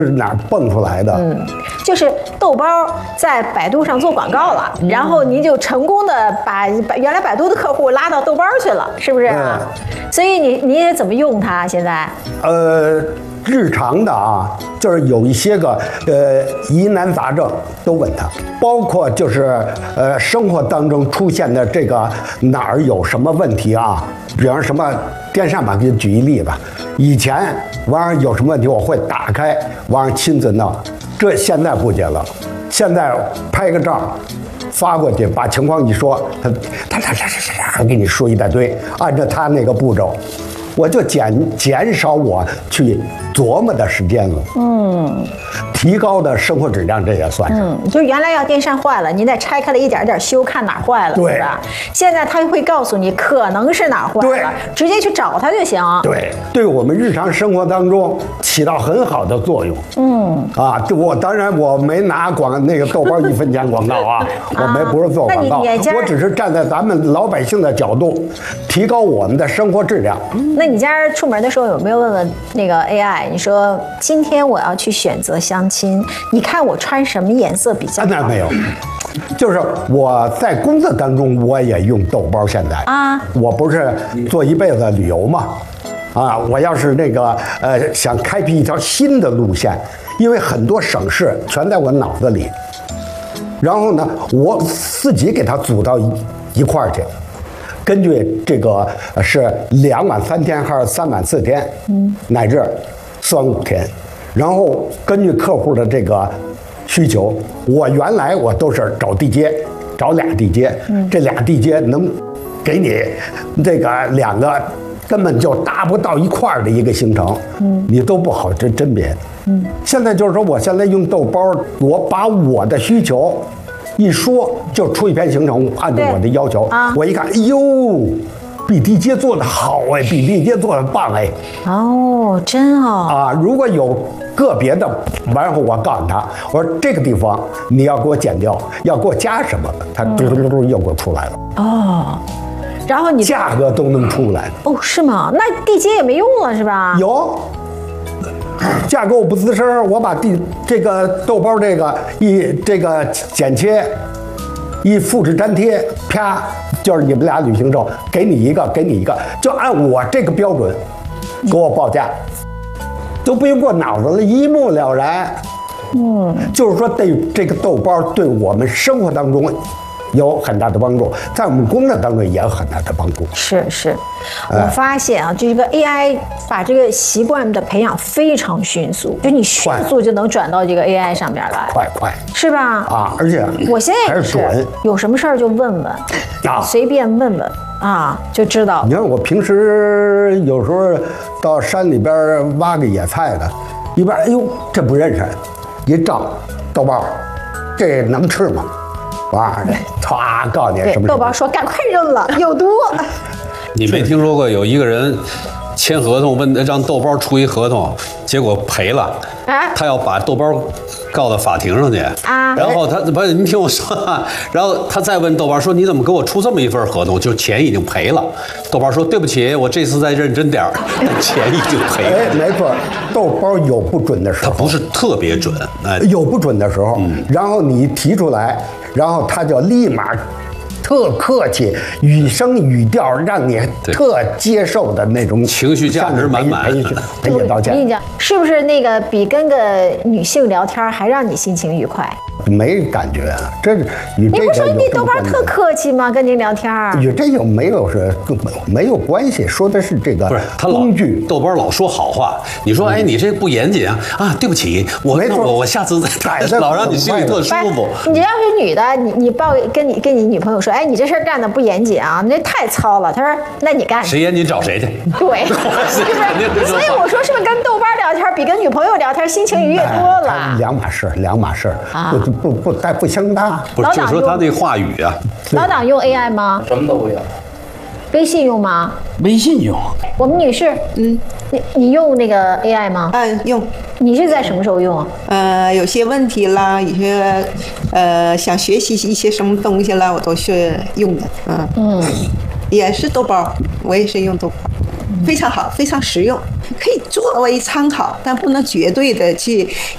是哪儿蹦出来的？ 就是豆包在百度上做广告了，然后您就成功的把原来百度的客户拉到豆包去了，是不是？所以你也怎么用它现在？ 日常的啊，就是有一些个疑难杂症都问他，包括就是生活当中出现的这个哪儿有什么问题啊，比方什么电扇吧，给你举一例子，以前网上有什么问题，我会打开网上亲自弄，这现在不行了，现在拍个照发过去，把情况一说，他给你说一大堆，按照他那个步骤。我就减少我去琢磨的时间了，提高的生活质量，这也算是。 就原来要电扇坏了，您再拆开了一点点修，看哪儿坏了， 对是吧？现在他会告诉你可能是哪儿坏了，直接去找他就行。 对我们日常生活当中起到很好的作用。当然我没拿那个豆包1分钱广告啊，不是做广告，我只是站在咱们老百姓的角度，提高我们的生活质量。 那你家人出门的时候有没有问问那个 AI？你说今天我要去选择相亲，你看我穿什么颜色比较好？ 那没有，就是我在工作当中我也用豆包。现在我不是做一辈子旅游嘛，我要是那个想开辟一条新的路线，因为很多省市全在我脑子里，然后呢，我自己给它组到一块儿去。根据这个是2晚3天还是3晚4天，乃至4晚5天，然后根据客户的这个需求，我原来我都是找地接，找俩地接，这俩地接能给你这个2个根本就搭不到一块儿的一个行程，你都不好甄别。现在就是说，我现在用豆包，我把我的需求一说就出一篇行程，按照我的要求，我一看，哎呦，比地接做的好哎，比地接做的棒哎。 真如果有个别的，然后我告诉他，我说这个地方你要给我减掉，要给我加什么，他嘟又给我出来了。 然后你价格都能出来。 是吗？那地接也没用了是吧？ 有。价格我不吱声，我把这个豆包这个剪切，一复制粘贴，啪，就是你们俩旅行社给你一个，就按我这个标准给我报价，都不用过脑子了，一目了然。就是说对这个豆包对我们生活当中有很大的帮助，在我们工作当中也有很大的帮助。 是，我发现这个 AI 把这个习惯的培养非常迅速，就你迅速就能转到这个 AI 上边来， 快， 是吧？ 而且我现在还是准， 有什么事儿就问问，随便问问就知道。 你看我平时有时候到山里边挖个野菜的，一边哎呦这不认识，一照豆包，这能吃吗？唰，告诉你什么？ 豆包说：“赶快扔了，有毒。” 你没听说过有一个人签合同，让豆包出一合同，结果赔了，他要把豆包告到法庭上去然后他不是，您听我说然后他再问豆包说：“你怎么给我出这么一份合同？就钱已经赔了。”豆包说：“对不起，我这次再认真点儿，钱已经赔了。” 没错，豆包有不准的时候， 它不是特别准， 有不准的时候，然后你提出来，然后他就立马特客气，语声语调让你特接受的那种情绪价值满满， 赔礼道歉。 我跟你讲，是不是那个比跟个女性聊天还让你心情愉快？ 没感觉啊，这与这个你不说你豆包特客气吗？跟您聊天与这有没有关系？说的是这个工具。 豆包老说好话，你说你这不严谨啊！对不起，我下次再老让你心里特舒服。 你要是女的，你报跟你女朋友说，你这事儿干的不严谨啊，你这太糙了。她说那你干谁严谨找谁去？ 对，是不是？所以我说是不是跟豆包聊天比跟女朋友聊天心情愉悦多了？ 两码事不相搭。 不是，就说他那话语啊。 老党用 AI 吗？ 什么都不用。 微信用吗？ 微信用。 我们女士，你用那个 AI 吗？ 用。 你是在什么时候用啊？ 有些问题啦，有些想学习一些什么东西啦，我都是用的。也是豆包，我也是用豆包。非常好，非常实用，可以作为参考，但不能绝对的去